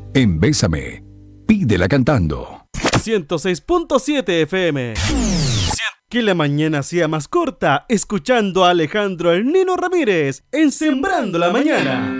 En Bésame, pídela cantando. 106.7 FM. Que la mañana sea más corta, escuchando a Alejandro el Nino Ramírez en Sembrando la Mañana.